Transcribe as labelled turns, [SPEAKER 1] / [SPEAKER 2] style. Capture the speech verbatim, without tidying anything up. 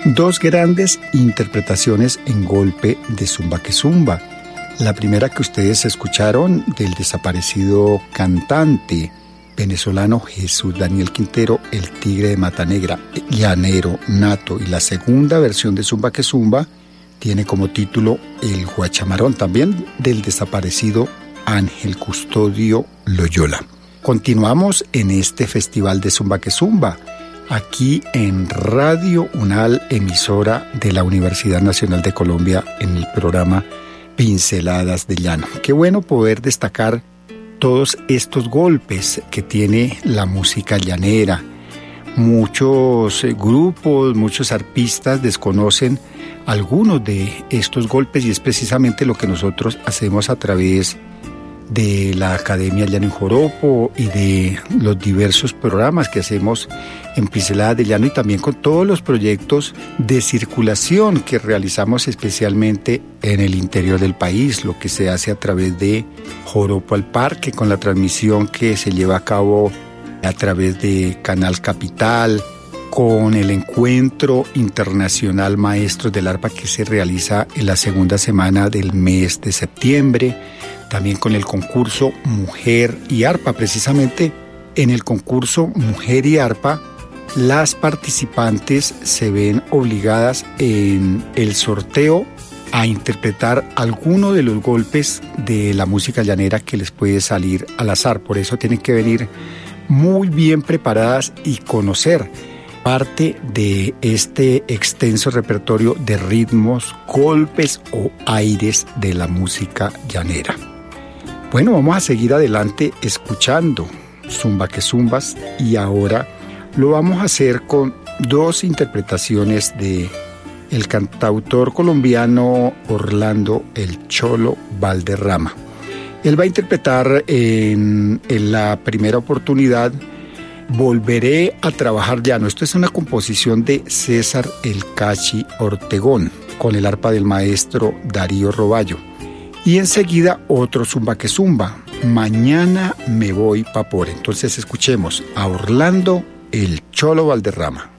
[SPEAKER 1] dos grandes interpretaciones en golpe de Zumba que Zumba. La primera que ustedes escucharon del desaparecido cantante venezolano Jesús Daniel Quintero, el Tigre de Mata Negra, llanero nato, y la segunda versión de Zumba que Zumba tiene como título El Guachamarón, también del desaparecido Ángel Custodio Loyola. Continuamos en este festival de Zumba que Zumba, aquí en Radio Unal, emisora de la Universidad Nacional de Colombia, en el programa Pinceladas de Llano. Qué bueno poder destacar todos estos golpes que tiene la música llanera. Muchos grupos, muchos arpistas desconocen algunos de estos golpes, y es precisamente lo que nosotros hacemos a través de la Academia Llano y Joropo y de los diversos programas que hacemos en Pinceladas de Llano, y también con todos los proyectos de circulación que realizamos especialmente en el interior del país, lo que se hace a través de Joropo al Parque, con la transmisión que se lleva a cabo a través de Canal Capital, con el Encuentro Internacional Maestros del Arpa que se realiza en la segunda semana del mes de septiembre, también con el concurso Mujer y Arpa. Precisamente en el concurso Mujer y Arpa, las participantes se ven obligadas en el sorteo a interpretar alguno de los golpes de la música llanera que les puede salir al azar. Por eso tienen que venir muy bien preparadas y conocer parte de este extenso repertorio de ritmos, golpes o aires de la música llanera. Bueno, vamos a seguir adelante escuchando Zumba que Zumbas, y ahora lo vamos a hacer con dos interpretaciones de el cantautor colombiano Orlando El Cholo Valderrama. Él va a interpretar en, en la primera oportunidad Volveré a trabajar llano. Esto es una composición de César El Cachi Ortegón con el arpa del maestro Darío Roballo. Y enseguida otro Zumba que Zumba, Mañana me voy pa' por. Entonces escuchemos a Orlando El Cholo Valderrama.